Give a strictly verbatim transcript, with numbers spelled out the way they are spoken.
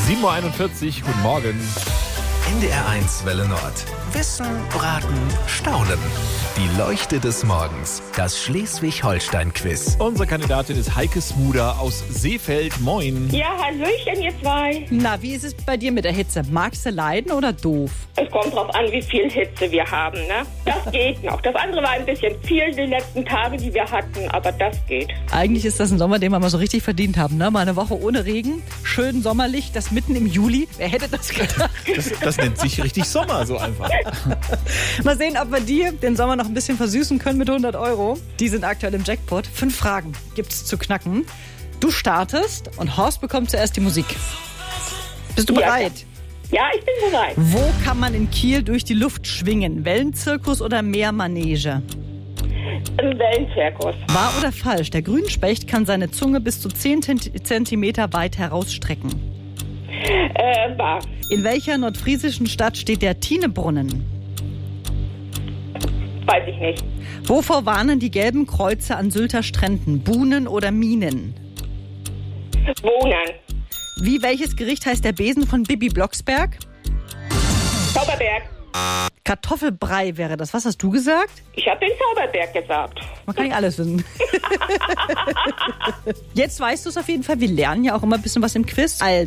sieben Uhr einundvierzig, guten Morgen. N D R eins Welle Nord. Wissen, Raten, Staunen. Die Leuchte des Morgens. Das Schleswig-Holstein-Quiz. Unsere Kandidatin ist Heike Smuder aus Seefeld. Moin. Ja, hallöchen, ihr zwei. Na, wie ist es bei dir mit der Hitze? Magst du leiden oder doof? Es kommt drauf an, wie viel Hitze wir haben, ne? Das geht noch. Das andere war ein bisschen viel die letzten Tage, die wir hatten, aber das geht. Eigentlich ist das ein Sommer, den wir mal so richtig verdient haben, ne? Mal eine Woche ohne Regen, schön sommerlich, das mitten im Juli. Wer hätte das gedacht? Das, das nennt sich richtig Sommer, so einfach. Mal sehen, ob wir dir den Sommer noch ein bisschen versüßen können mit hundert Euro. Die sind aktuell im Jackpot. Fünf Fragen gibt's zu knacken. Du startest und Horst bekommt zuerst die Musik. Bist du bereit? Ja, ich bin bereit. Wo kann man in Kiel durch die Luft schwingen? Wellenzirkus oder Meermanege? Im Wellenzirkus. Wahr oder falsch? Der Grünspecht kann seine Zunge bis zu zehn Zentimeter weit herausstrecken. Äh, wahr. In welcher nordfriesischen Stadt steht der Tinebrunnen? Weiß ich nicht. Wovor warnen die gelben Kreuze an Sylter Stränden? Buhnen oder Minen? Wohnen. Wie welches Gericht heißt der Besen von Bibi Blocksberg? Zauberberg. Kartoffelbrei wäre das. Was hast du gesagt? Ich habe den Zauberberg gesagt. Man kann nicht alles wissen. Jetzt weißt du es auf jeden Fall. Wir lernen ja auch immer ein bisschen was im Quiz. Also,